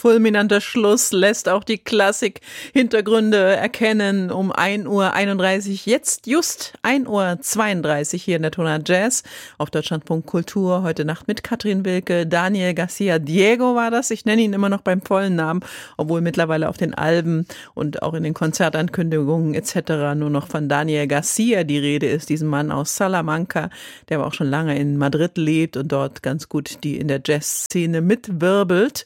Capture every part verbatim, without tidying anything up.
fulminanter Schluss lässt auch die Klassik-Hintergründe erkennen. Um ein Uhr einunddreißig, jetzt just ein Uhr zweiunddreißig hier in der Tonart Jazz auf Deutschlandfunk Kultur. Heute Nacht mit Katrin Wilke, Daniel Garcia Diego war das. Ich nenne ihn immer noch beim vollen Namen, obwohl mittlerweile auf den Alben und auch in den Konzertankündigungen et cetera nur noch von Daniel Garcia die Rede ist. Diesem Mann aus Salamanca, der aber auch schon lange in Madrid lebt und dort ganz gut die in der Jazzszene mitwirbelt.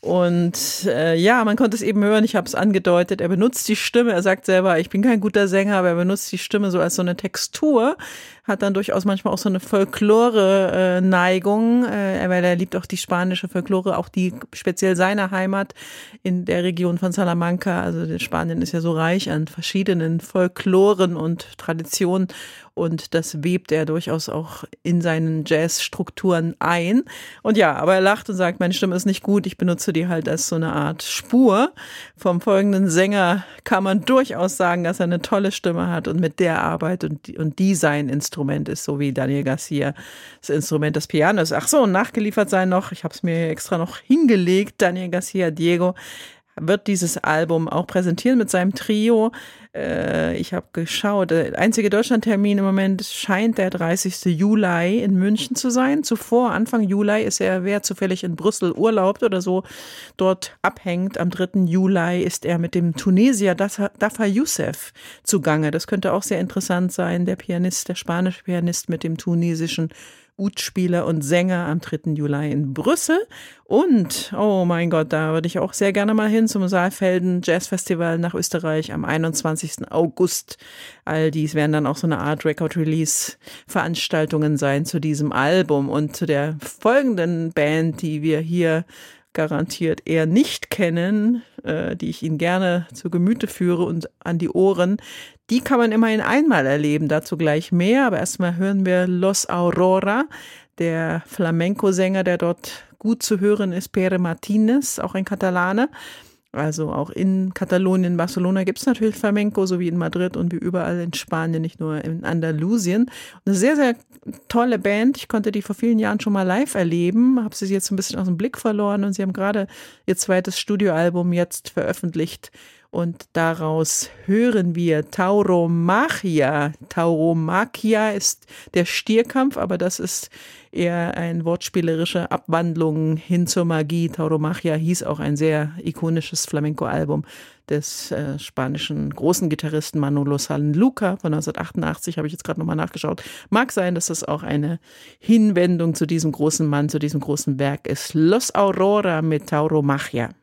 Und äh, ja, man konnte es eben hören, ich habe es angedeutet, er benutzt die Stimme, er sagt selber, ich bin kein guter Sänger, aber er benutzt die Stimme so als so eine Textur, hat dann durchaus manchmal auch so eine Folklore-Neigung, äh, weil er liebt auch die spanische Folklore, auch die speziell seiner Heimat in der Region von Salamanca. Also Spanien ist ja so reich an verschiedenen Folkloren und Traditionen und das webt er durchaus auch in seinen Jazzstrukturen ein. Und ja, aber er lacht und sagt, meine Stimme ist nicht gut, ich benutze die halt als so eine Art Spur. Vom folgenden Sänger kann man durchaus sagen, dass er eine tolle Stimme hat und mit der Arbeit und die, und die sein Instrument ist, so wie Daniel Garcia das Instrument des Pianos. Ach so, und nachgeliefert sein noch, ich habe es mir extra noch hingelegt, Daniel Garcia Diego wird dieses Album auch präsentieren mit seinem Trio. Äh, ich habe geschaut, der einzige Deutschlandtermin im Moment scheint der dreißigsten Juli in München zu sein. Zuvor, Anfang Juli, ist er, wer zufällig in Brüssel urlaubt oder so, dort abhängt. Am dritten Juli ist er mit dem Tunesier Dafa Youssef zugange. Das könnte auch sehr interessant sein, der Pianist, der spanische Pianist mit dem tunesischen Ud-Spieler und Sänger am dritten Juli in Brüssel. Und, oh mein Gott, da würde ich auch sehr gerne mal hin zum Saalfelden Jazz Festival nach Österreich am einundzwanzigsten August. All dies werden dann auch so eine Art Record-Release-Veranstaltungen sein zu diesem Album und zu der folgenden Band, die wir hier garantiert eher nicht kennen, äh, die ich Ihnen gerne zu Gemüte führe und an die Ohren. Die kann man immerhin einmal erleben, dazu gleich mehr. Aber erstmal hören wir Los Aurora, der Flamenco-Sänger, der dort gut zu hören ist, Pere Martinez, auch ein Katalane. Also auch in Katalonien, Barcelona gibt es natürlich Flamenco, so wie in Madrid und wie überall in Spanien, nicht nur in Andalusien. Eine sehr, sehr tolle Band. Ich konnte die vor vielen Jahren schon mal live erleben, habe sie jetzt ein bisschen aus dem Blick verloren und sie haben gerade ihr zweites Studioalbum jetzt veröffentlicht. Und daraus hören wir Tauromaquia. Tauromaquia ist der Stierkampf, aber das ist eher eine wortspielerische Abwandlung hin zur Magie. Tauromaquia hieß auch ein sehr ikonisches Flamenco-Album des äh, spanischen großen Gitarristen Manolo Sanlúcar von neunzehnhundertachtundachtzig, habe ich jetzt gerade nochmal nachgeschaut. Mag sein, dass das auch eine Hinwendung zu diesem großen Mann, zu diesem großen Werk ist. Los Aurora mit Tauromaquia.